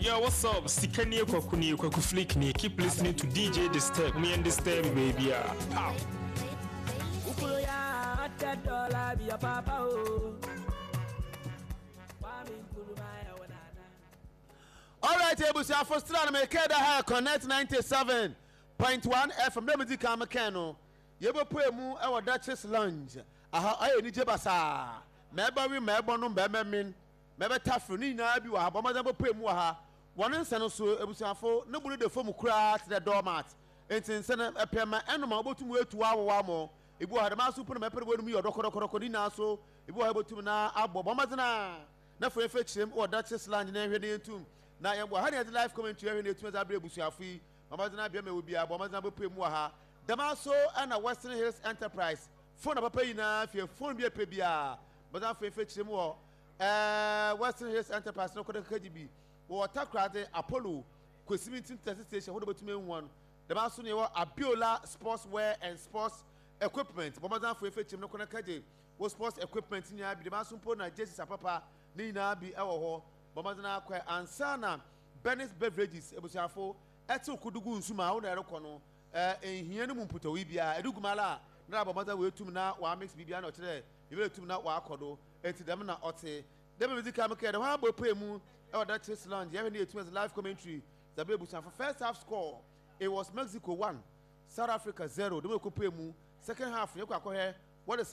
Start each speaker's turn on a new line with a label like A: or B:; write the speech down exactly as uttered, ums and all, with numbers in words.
A: Yo, what's up? Sikania Kwakuni Kwaku Flick ni. Keep listening to D J Disturb. Me and Disturb, baby. Yeah. Pow.
B: All right, Ebusia for Strand, me Keda High Connect ninety-seven point one F M. Remedy Kamakano. Yebo Puemu, our Duchess Lounge. Aha, I need Jebasa. Mebari, Mebonum, Bememin, Meba Tafuni, Nabi, Wabama Puemu. One in Sanosu, Ebusia for nobody the form crack the doormat. It's in Senate a pema animal to wait to our wamo. If you had a mass super mapper with me or Docorocodina, so if you were able to now, Abo Bomazana. Never fetch him or Duchess Land in every tomb. Now, you had the life coming to every day to Busiafi. Mamazana Biame will be a Bomazana Puemuaha. Damaso and a Western Hills Enterprise. Phone of a payna if your phone be a pebia. But I'm fetch him more. Western Hills Enterprise, no K G B. Or Takrate Apollo, Quisiminton Test Station, what about me one? Damaso near Abiola Sportswear and Sports Equipment. Bomazan for fetch him no Konakaji. Was sports equipment in Yabi, the Masumpona, Jessica Papa, Nina be our Bomazana Quay and Sana, Bennett's Beverages, Ebusafo, Eto Kudugu Suma, Onerocono, in Hianum Puto, Ibia, Edugumala, Nabamata will to now, one makes Bibiano today, you will to now Wakodo, and to Damana Otte. Then we become a kid, one will pay moon, or that is lunch, you have any live commentary. The Bebusa for first half score, it was Mexico one, South Africa zero, the Moku Pemu, second half, you can what is